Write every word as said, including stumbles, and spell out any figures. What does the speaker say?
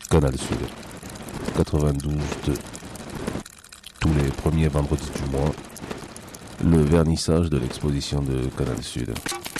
Canal Sud, quatre-vingt-douze deux. Tous les premiers vendredis du mois, le vernissage de l'exposition de Canal Sud.